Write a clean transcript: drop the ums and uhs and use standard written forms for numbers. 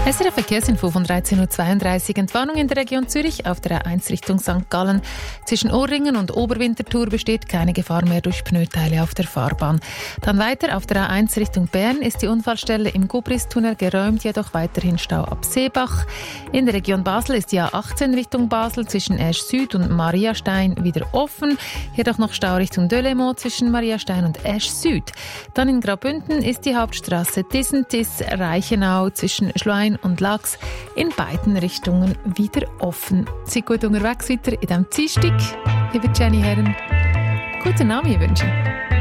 SRF Verkehrsinfo von 13.32 Uhr. Entwarnung in der Region Zürich auf der A1 Richtung St. Gallen. Zwischen Ohrringen und Oberwinterthur besteht keine Gefahr mehr durch Pneuteile auf der Fahrbahn. Dann weiter auf der A1 Richtung Bern ist die Unfallstelle im Gubristunnel geräumt, jedoch weiterhin Stau ab Seebach. In der Region Basel ist die A18 Richtung Basel zwischen Esch Süd und Mariastein wieder offen. Jedoch noch Stau Richtung Delémont zwischen Mariastein und Esch Süd. Dann in Graubünden ist die Hauptstraße Disentis-Reichenau zwischen Schlein und Lachs in beiden Richtungen wieder offen. Seid gut unterwegs weiter in diesem Dienstag. Liebe Jenny Herren, guten Abend wünschen.